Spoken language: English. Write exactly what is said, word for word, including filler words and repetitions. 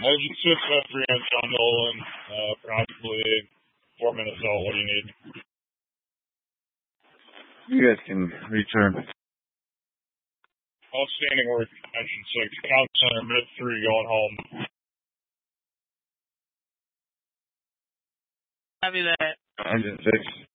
Engine six, uh, three on John Nolan, uh, approximately four minutes out. What do you need? You guys can return. Outstanding work, Engine six. Count center, mid three, going home. Copy that. Engine six.